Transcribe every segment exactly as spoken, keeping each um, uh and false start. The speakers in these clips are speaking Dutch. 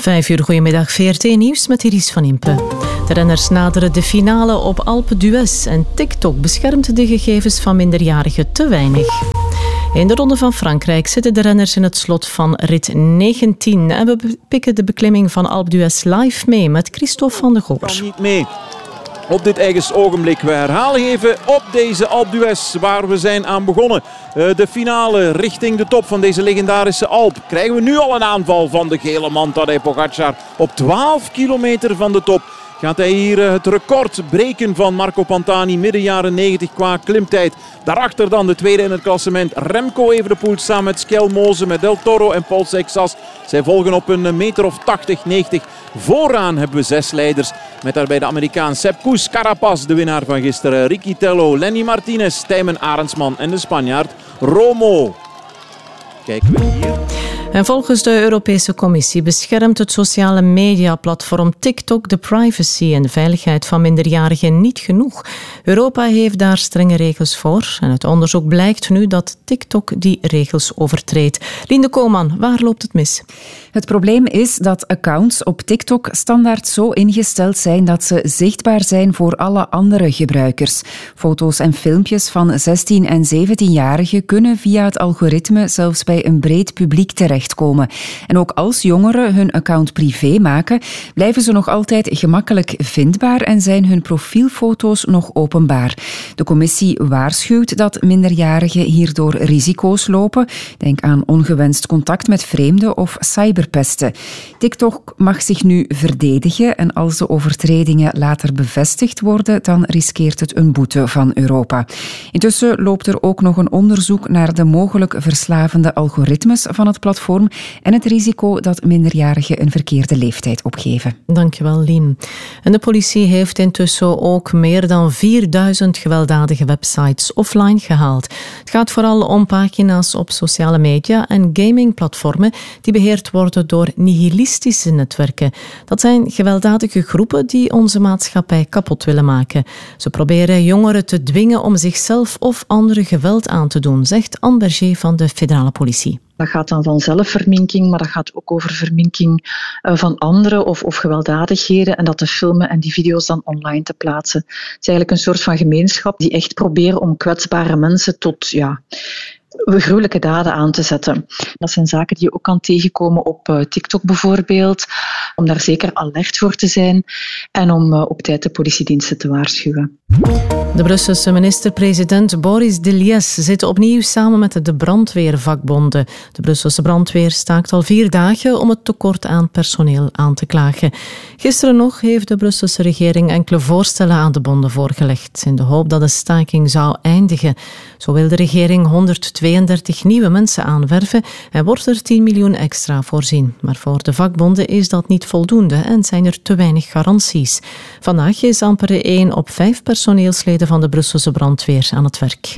Vijf uur, goedemiddag, V R T-nieuws met Iris van Impe. De renners naderen de finale op Alpe d'Huez en TikTok beschermt de gegevens van minderjarigen te weinig. In de Ronde van Frankrijk zitten de renners in het slot van rit negentien. En we pikken de beklimming van Alpe d'Huez live mee met Christophe van de Goor. Kan niet mee. Op dit eigen ogenblik. We herhalen even op deze Alpe d'Huez waar we zijn aan begonnen. Uh, de finale richting de top van deze legendarische Alp. Krijgen we nu al een aanval van de gele man Tadej Pogacar. Op twaalf kilometer van de top gaat hij hier uh, het record breken van Marco Pantani midden jaren negentig qua klimtijd. Daarachter dan de tweede in het klassement Remco Evenepoel samen met Skelmose, met Del Toro en Paul Seixas. Zij volgen op een meter of tachtig, negentig. Vooraan hebben we zes leiders. Met daarbij de Amerikaan Sepp Kuss, Carapaz, de winnaar van gisteren. Ricky Tello, Lenny Martinez, Tijmen Arendsman en de Spanjaard Romo. Kijken we hier. En volgens de Europese Commissie beschermt het sociale mediaplatform TikTok de privacy en de veiligheid van minderjarigen niet genoeg. Europa heeft daar strenge regels voor en uit onderzoek blijkt nu dat TikTok die regels overtreedt. Linde Koolman, waar loopt het mis? Het probleem is dat accounts op TikTok standaard zo ingesteld zijn dat ze zichtbaar zijn voor alle andere gebruikers. Foto's en filmpjes van zestien- en zeventienjarigen kunnen via het algoritme zelfs bij een breed publiek terechtkomen. En ook als jongeren hun account privé maken, blijven ze nog altijd gemakkelijk vindbaar en zijn hun profielfoto's nog openbaar. De commissie waarschuwt dat minderjarigen hierdoor risico's lopen. Denk aan ongewenst contact met vreemden of cyberpesten. TikTok mag zich nu verdedigen en als de overtredingen later bevestigd worden, dan riskeert het een boete van Europa. Intussen loopt er ook nog een onderzoek naar de mogelijk verslavende algoritmes van het platform en het risico dat minderjarigen een verkeerde leeftijd opgeven. Dankjewel, Lien. En de politie heeft intussen ook meer dan vierduizend gewelddadige websites offline gehaald. Het gaat vooral om pagina's op sociale media en gamingplatformen die beheerd worden door nihilistische netwerken. Dat zijn gewelddadige groepen die onze maatschappij kapot willen maken. Ze proberen jongeren te dwingen om zichzelf of anderen geweld aan te doen, zegt Anne Berger van de federale politie. Dat gaat dan van zelfverminking, maar dat gaat ook over verminking van anderen of, of gewelddadigheden en dat te filmen en die video's dan online te plaatsen. Het is eigenlijk een soort van gemeenschap die echt proberen om kwetsbare mensen tot ja, gruwelijke daden aan te zetten. Dat zijn zaken die je ook kan tegenkomen op TikTok bijvoorbeeld, om daar zeker alert voor te zijn en om op tijd de politiediensten te waarschuwen. De Brusselse minister-president Boris Deliès zit opnieuw samen met de brandweervakbonden. De Brusselse brandweer staakt al vier dagen om het tekort aan personeel aan te klagen. Gisteren nog heeft de Brusselse regering enkele voorstellen aan de bonden voorgelegd, in de hoop dat de staking zou eindigen. Zo wil de regering honderdtweeëndertig nieuwe mensen aanwerven en wordt er tien miljoen extra voorzien. Maar voor de vakbonden is dat niet voldoende en zijn er te weinig garanties. Vandaag is amper één op vijf personeelsleden van de Brusselse brandweer aan het werk.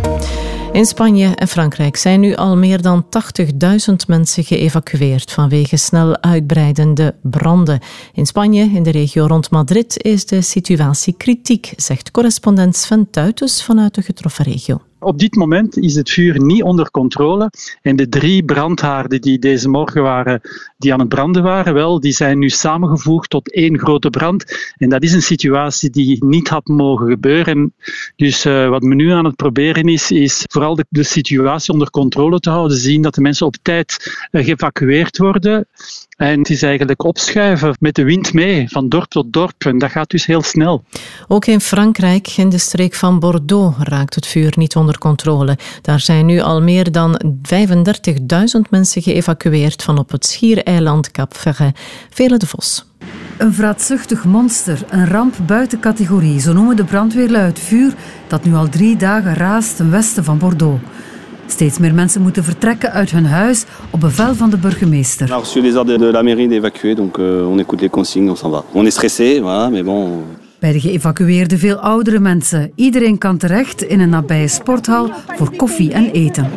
In Spanje en Frankrijk zijn nu al meer dan tachtigduizend mensen geëvacueerd vanwege snel uitbreidende branden. In Spanje, in de regio rond Madrid, is de situatie kritiek, zegt correspondent Sven Tuitens vanuit de getroffen regio. Op dit moment is het vuur niet onder controle en de drie brandhaarden die deze morgen waren, die aan het branden waren, wel, die zijn nu samengevoegd tot één grote brand. En dat is een situatie die niet had mogen gebeuren. Dus uh, wat men nu aan het proberen is, is vooral de, de situatie onder controle te houden, zien dat de mensen op tijd uh, geëvacueerd worden. En het is eigenlijk opschuiven met de wind mee, van dorp tot dorp. En dat gaat dus heel snel. Ook in Frankrijk, in de streek van Bordeaux, raakt het vuur niet onder controle. Daar zijn nu al meer dan vijfendertigduizend mensen geëvacueerd van op het schiereiland Cap-Ferret. Vele de Vos. Een vraatzuchtig monster, een ramp buiten categorie. Zo noemen de brandweerlui het vuur dat nu al drie dagen raast ten westen van Bordeaux. Steeds meer mensen moeten vertrekken uit hun huis op bevel van de burgemeester. On a reçu les ordres de la mairie d'évacuer, donc euh, on écoute les consignes, on s'en va. On est stressé, voilà, mais bon. Bij de geëvacueerden veel oudere mensen. Iedereen kan terecht in een nabije sporthal voor koffie en eten.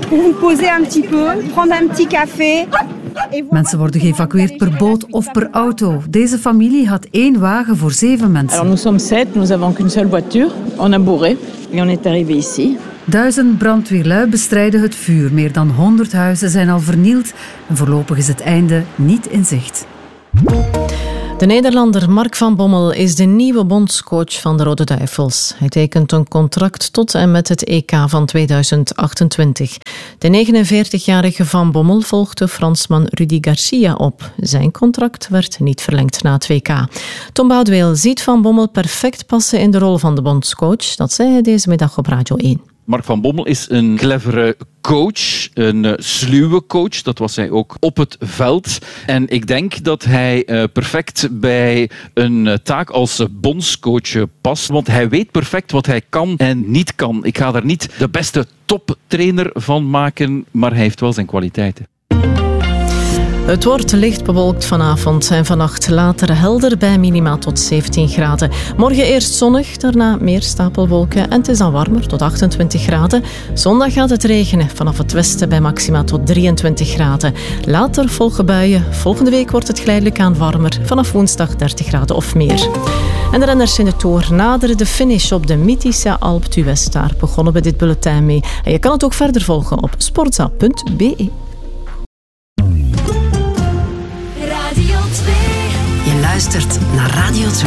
Mensen worden geëvacueerd per boot of per auto. Deze familie had één wagen voor zeven mensen. Alors nous sommes sept, nous avons qu'une seule voiture. On a bourré et on est arrivé ici. Duizend brandweerlui bestrijden het vuur. Meer dan honderd huizen zijn al vernield en voorlopig is het einde niet in zicht. De Nederlander Mark van Bommel is de nieuwe bondscoach van de Rode Duivels. Hij tekent een contract tot en met het E K van tweeduizend achtentwintig. De negenenveertigjarige Van Bommel volgde Fransman Rudy Garcia op. Zijn contract werd niet verlengd na het W K. Tom Boudeweel ziet Van Bommel perfect passen in de rol van de bondscoach. Dat zei hij deze middag op Radio één. Mark van Bommel is een clevere coach, een uh, sluwe coach. Dat was hij ook op het veld. En ik denk dat hij uh, perfect bij een uh, taak als uh, bondscoach uh, past. Want hij weet perfect wat hij kan en niet kan. Ik ga daar niet de beste toptrainer van maken, maar hij heeft wel zijn kwaliteiten. Het wordt licht bewolkt vanavond en vannacht later helder bij minima tot zeventien graden. Morgen eerst zonnig, daarna meer stapelwolken en het is dan warmer tot achtentwintig graden. Zondag gaat het regenen vanaf het westen bij maxima tot drieëntwintig graden. Later volgen buien. Volgende week wordt het geleidelijk aan warmer, vanaf woensdag dertig graden of meer. En de renners in de Tour naderen de finish op de mythische Alpe d'Huez. Daar begonnen we dit bulletin mee. En je kan het ook verder volgen op sportza punt b e. Je luistert naar Radio twee.